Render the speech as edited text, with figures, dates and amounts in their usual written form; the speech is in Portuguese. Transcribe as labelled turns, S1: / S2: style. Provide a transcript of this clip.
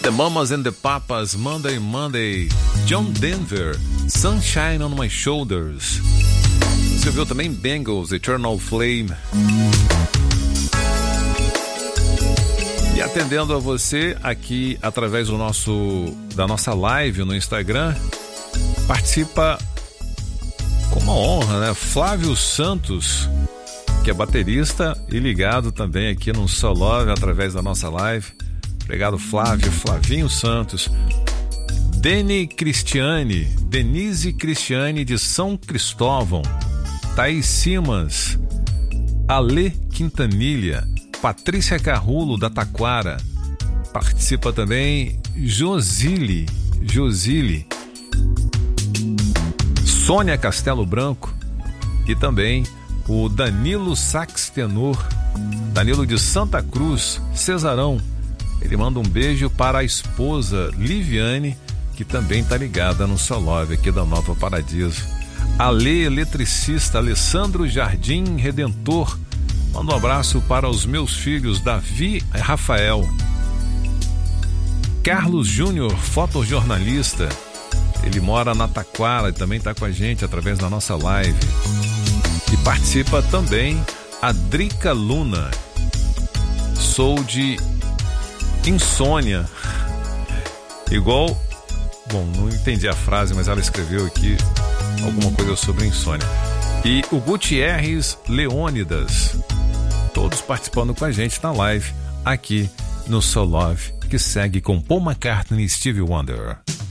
S1: The Mamas and the Papas, Monday, Monday. John Denver, Sunshine on My Shoulders. Você ouviu também Bangles, Eternal Flame. E atendendo a você aqui através da nossa live no Instagram, participa com uma honra, né? Flávio Santos, que é baterista e ligado também aqui no Soul Love através da nossa live. Obrigado, Flávio, Flavinho Santos. Denise Cristiane de São Cristóvão. Thaís Simas, Ale Quintanilha, Patrícia Carrulo da Taquara. Participa também Josile, Sônia Castelo Branco e também o Danilo Sax Tenor, Danilo de Santa Cruz, Cesarão. Ele manda um beijo para a esposa Liviane, que também está ligada no Soul Love aqui da Nova Paradiso. Ale, eletricista, Alessandro Jardim Redentor. Manda um abraço para os meus filhos Davi e Rafael. Carlos Júnior, fotojornalista. Ele mora na Taquara e também está com a gente através da nossa live. E participa também a Drica Luna. Sou de insônia. Igual... Bom, não entendi a frase, mas ela escreveu aqui alguma coisa sobre insônia. E o Gutierrez Leônidas. Todos participando com a gente na live aqui no Soul Love, que segue com Paul McCartney e Stevie Wonder.